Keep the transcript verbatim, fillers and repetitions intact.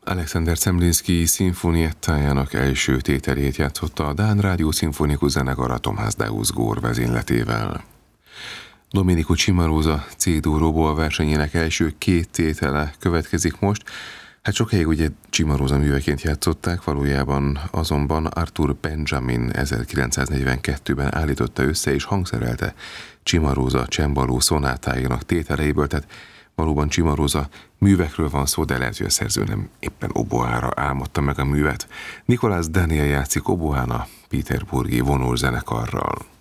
Alexander Zemlinsky szimfoniettájának első tételét játszotta a Dán Rádió Szimfonikus Zenekar a Thomas Deus Gór vezényletével. Domenico Cimarosa C-dúróból versenyének első két tétele következik most. Hát sokáig ugye Cimarosa műveként játszották, valójában azonban Arthur Benjamin ezerkilencszáznegyvenkettőben állította össze és hangszerelte Cimarosa csembaló szonátáinak tételeiből, tehát valóban Cimarosa művekről van szó, de lehet, hogy a szerző nem éppen oboára álmodta meg a művet. Nicolas Daniel játszik oboán a Peterburgi vonózenekarral.